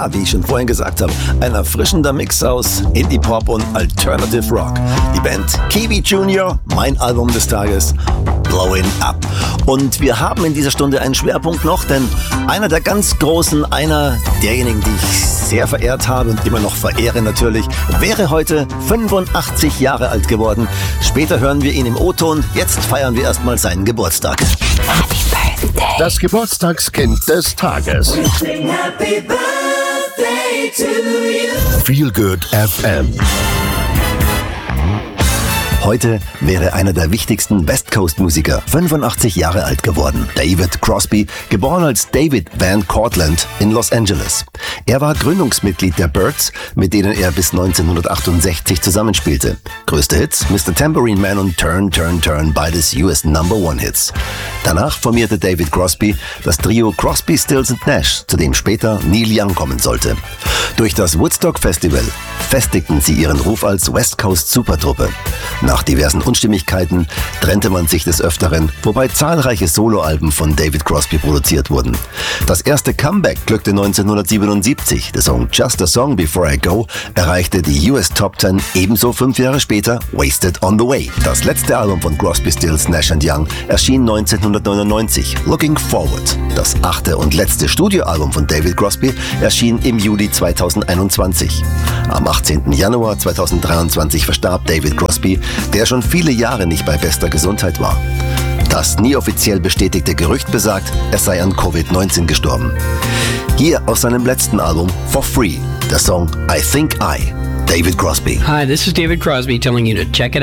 wie ich schon vorhin gesagt habe, ein erfrischender Mix aus Indie-Pop und Alternative Rock. Die Band Kiwi Jr., mein Album des Tages, Blowing Up. Und wir haben in dieser Stunde einen Schwerpunkt noch, denn einer der ganz Großen, einer derjenigen, die ich sehr verehrt habe und immer noch verehre natürlich, wäre heute 85 Jahre alt geworden. Später hören wir ihn im O-Ton, jetzt feiern wir erstmal seinen Geburtstag. Das Geburtstagskind des Tages. Happy birthday to you. Feel Good FM. Heute wäre einer der wichtigsten West Coast Musiker 85 Jahre alt geworden. David Crosby, geboren als David Van Cortlandt in Los Angeles. Er war Gründungsmitglied der Byrds, mit denen er bis 1968 zusammenspielte. Größte Hits: Mr. Tambourine Man und Turn, Turn, Turn, beides US #1-Hits. Danach formierte David Crosby das Trio Crosby, Stills & Nash, zu dem später Neil Young kommen sollte. Durch das Woodstock Festival festigten sie ihren Ruf als West Coast Supertruppe. Nach diversen Unstimmigkeiten trennte man sich des Öfteren, wobei zahlreiche Soloalben von David Crosby produziert wurden. Das erste Comeback glückte 1977. Der Song Just a Song Before I Go erreichte die US Top 10, ebenso 5 Jahre später Wasted on the Way. Das letzte Album von Crosby, Stills, Nash & Young erschien 1999, Looking Forward. Das 8. und letzte Studioalbum von David Crosby erschien im Juli 2021. Am 18. Januar 2023 verstarb David Crosby, der schon viele Jahre nicht bei bester Gesundheit war. Das nie offiziell bestätigte Gerücht besagt, er sei an Covid-19 gestorben. Hier aus seinem letzten Album For Free, der Song I Think I, David Crosby. Hi, this is David Crosby telling you to check it out.